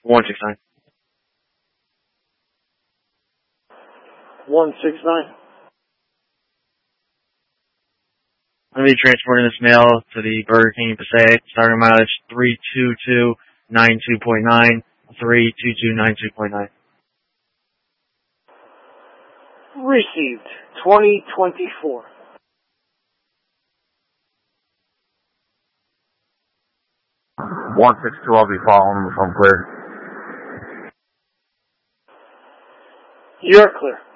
169. 169. I'm going to be transporting this mail to the Burger King in Passaic, starting mileage 32292.9, 32292.9. Received. 2024. 162, I'll be following if I'm clear. You're clear.